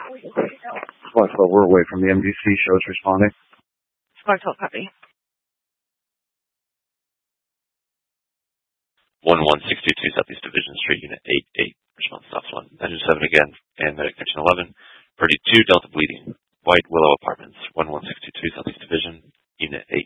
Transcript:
Squad 12, we're away from the MDC. Shows responding. Squad 12, copy. 11622 Southeast Division Street, Unit 88. Response stops 1. Engine 7 again, and medic connection 11. Purdy 2, Delta bleeding. White Willow Apartments, 11622 Southeast Division, Unit 8.